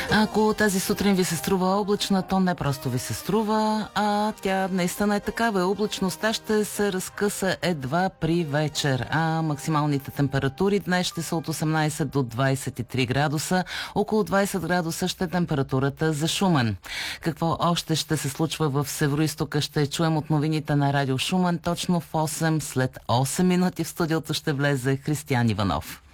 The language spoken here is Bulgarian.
Ако тази сутрин ви се струва облачна, то не просто ви се струва, а тя наистина е такава. Облачността ще се разкъса едва при вечер, а максималните температури днес ще са от 18 до 23 градуса. Около 20 градуса ще е температурата за Шумен. Какво още ще се случва в Североизтока ще чуем от новините на Радио Шумен. Точно в 8, след 8 минути в студиото ще влезе Християн Иванов.